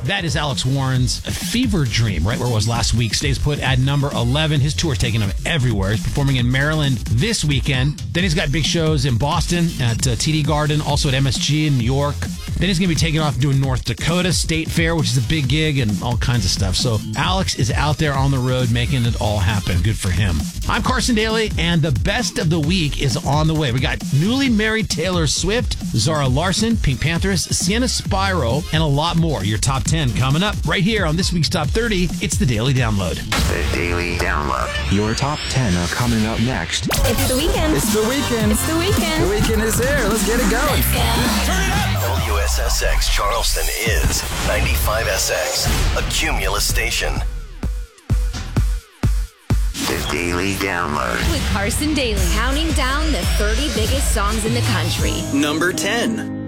That is Alex Warren's Fever Dream, right where it was last week. Stays put at number 11. His tour's taking him everywhere. He's performing in Maryland this weekend. Then he's got big shows in Boston at TD Garden, also at MSG in New York. Then he's going to be taking off doing North Dakota State Fair, which is a big gig and all kinds of stuff. So Alex is out there on the road making it all happen. Good for him. I'm Carson Daly, and the best of the week is on the way. We got newly married Taylor Swift, Zara Larsson, Pink Panthers, Sienna Spyro, and a lot more. Your top 10 coming up right here on this week's Top 30. It's the Daily Download. The Daily Download. Your top 10 are coming up next. It's the weekend. It's the weekend. It's the weekend. The weekend is here. Let's get it going. Turn it up. WSSX Charleston is 95SX, a Cumulus station. The Daily Download. With Carson Daly, counting down the 30 biggest songs in the country. Number 10.